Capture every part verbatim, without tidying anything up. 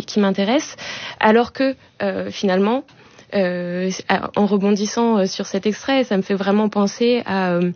qui, qui m'intéresse, alors que euh, finalement, euh, en rebondissant sur cet extrait, ça me fait vraiment penser à... Euh,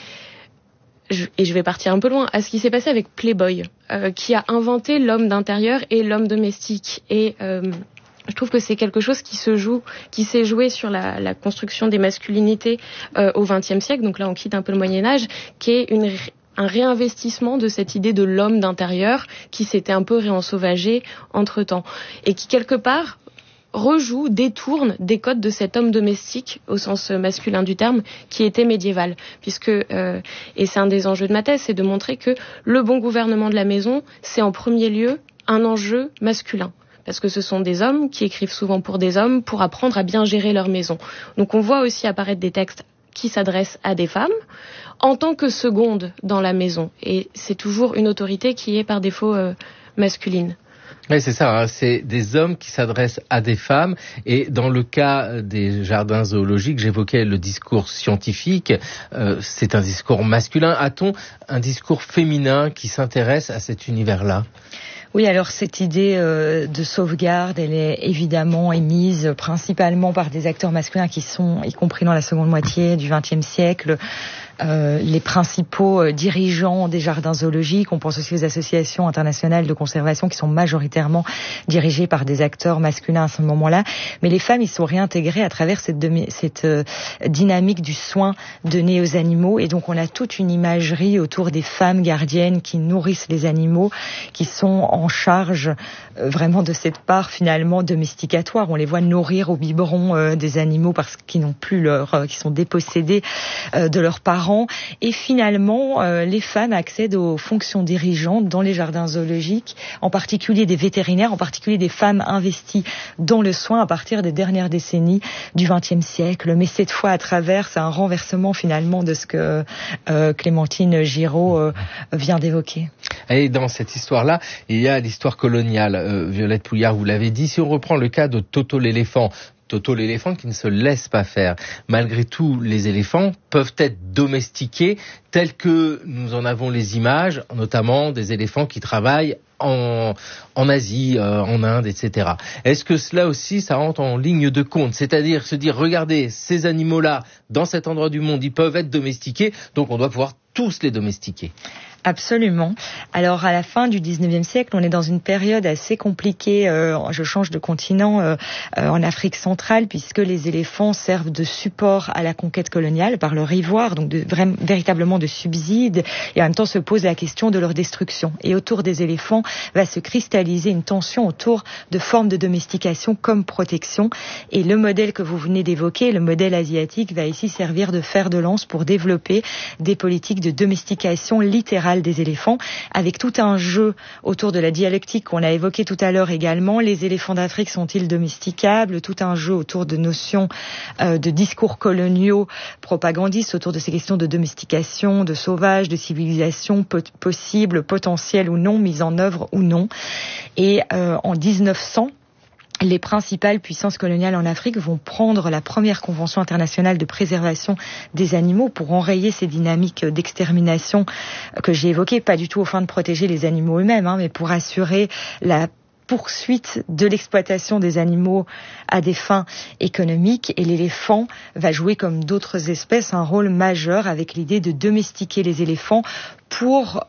je, et je vais partir un peu loin, à ce qui s'est passé avec Playboy, euh, qui a inventé l'homme d'intérieur et l'homme domestique. Et... Euh, Je trouve que c'est quelque chose qui se joue, qui s'est joué sur la, la construction des masculinités euh, au vingtième siècle. Donc là, on quitte un peu le Moyen-Âge, qui est une, un réinvestissement de cette idée de l'homme d'intérieur qui s'était un peu réensauvagé entre-temps. Et qui, quelque part, rejoue, détourne des codes de cet homme domestique, au sens masculin du terme, qui était médiéval. Puisque, euh, et c'est un des enjeux de ma thèse, c'est de montrer que le bon gouvernement de la maison, c'est en premier lieu un enjeu masculin. Parce que ce sont des hommes qui écrivent souvent pour des hommes pour apprendre à bien gérer leur maison. Donc on voit aussi apparaître des textes qui s'adressent à des femmes en tant que seconde dans la maison. Et c'est toujours une autorité qui est par défaut euh, masculine. Oui, c'est ça, hein, c'est des hommes qui s'adressent à des femmes. Et dans le cas des jardins zoologiques, j'évoquais le discours scientifique. Euh, c'est un discours masculin. A-t-on un discours féminin qui s'intéresse à cet univers-là ? Oui, alors cette idée euh, de sauvegarde, elle est évidemment émise principalement par des acteurs masculins qui sont, y compris dans la seconde moitié du vingtième siècle, euh, les principaux euh, dirigeants des jardins zoologiques. On pense aussi aux associations internationales de conservation qui sont majoritairement dirigées par des acteurs masculins à ce moment-là. Mais les femmes, ils sont réintégrées à travers cette, demi- cette euh, dynamique du soin donné aux animaux. Et donc on a toute une imagerie autour des femmes gardiennes qui nourrissent les animaux, qui sont en charge euh, vraiment de cette part finalement domesticatoire. On les voit nourrir au biberon euh, des animaux parce qu'ils n'ont plus leur, euh, qui sont dépossédés euh, de leurs parents. Et finalement, euh, les femmes accèdent aux fonctions dirigeantes dans les jardins zoologiques, en particulier des vétérinaires, en particulier des femmes investies dans le soin à partir des dernières décennies du vingtième siècle. Mais cette fois à travers, c'est un renversement finalement de ce que euh, Clémentine Giraud euh, vient d'évoquer. Et dans cette histoire-là, il y a l'histoire coloniale. Euh, Violette Pouillard, vous l'avez dit, si on reprend le cas de Toto l'éléphant, Toto l'éléphant qui ne se laisse pas faire. Malgré tout, les éléphants peuvent être domestiqués tels que nous en avons les images, notamment des éléphants qui travaillent en, en Asie, euh, en Inde, et cetera. Est-ce que cela aussi, ça rentre en ligne de compte ? C'est-à-dire se dire, regardez, ces animaux-là, dans cet endroit du monde, ils peuvent être domestiqués, donc on doit pouvoir tous les domestiquer. Absolument. Alors à la fin du dix-neuvième siècle, on est dans une période assez compliquée. Euh, je change de continent euh, euh, en Afrique centrale, puisque les éléphants servent de support à la conquête coloniale par leur ivoire, donc de, vraiment, véritablement de subside. Et en même temps se pose la question de leur destruction. Et autour des éléphants va se cristalliser une tension autour de formes de domestication comme protection. Et le modèle que vous venez d'évoquer, le modèle asiatique, va ici servir de fer de lance pour développer des politiques de domestication littérale des éléphants, avec tout un jeu autour de la dialectique qu'on a évoqué tout à l'heure également. Les éléphants d'Afrique sont-ils domesticables ? Tout un jeu autour de notions euh, de discours coloniaux propagandistes autour de ces questions de domestication, de sauvage, de civilisation po- possible, potentielle ou non, mise en œuvre ou non. Et euh, en dix-neuf cents, les principales puissances coloniales en Afrique vont prendre la première convention internationale de préservation des animaux pour enrayer ces dynamiques d'extermination que j'ai évoquées, pas du tout aux fins de protéger les animaux eux-mêmes, hein, mais pour assurer la poursuite de l'exploitation des animaux à des fins économiques. Et l'éléphant va jouer, comme d'autres espèces, un rôle majeur avec l'idée de domestiquer les éléphants pour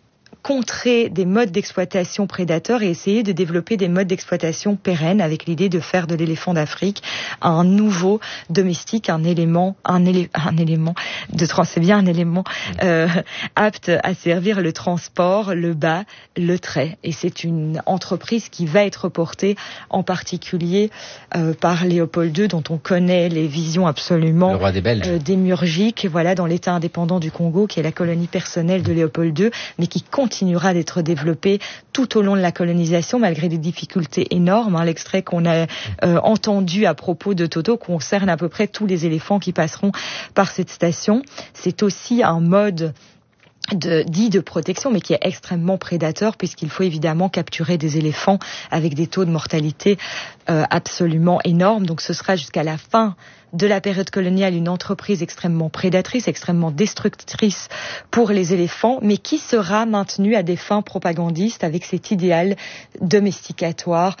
contrer des modes d'exploitation prédateurs et essayer de développer des modes d'exploitation pérennes avec l'idée de faire de l'éléphant d'Afrique un nouveau domestique, un élément, un, élé, un élément de trans, c'est bien un élément euh, apte à servir le transport, le bas, le trait. Et c'est une entreprise qui va être portée en particulier euh, par Léopold deux, dont on connaît les visions absolument le roi des Belges. Euh, démiurgiques, voilà, dans l'État indépendant du Congo, qui est la colonie personnelle de Léopold deux, mais qui continue continuera d'être développé tout au long de la colonisation, malgré des difficultés énormes. Hein, l'extrait qu'on a euh, entendu à propos de Toto concerne à peu près tous les éléphants qui passeront par cette station. C'est aussi un mode de, dit de protection, mais qui est extrêmement prédateur, puisqu'il faut évidemment capturer des éléphants avec des taux de mortalité euh, absolument énormes. Donc ce sera jusqu'à la fin de la période coloniale une entreprise extrêmement prédatrice, extrêmement destructrice pour les éléphants, mais qui sera maintenue à des fins propagandistes avec cet idéal domesticatoire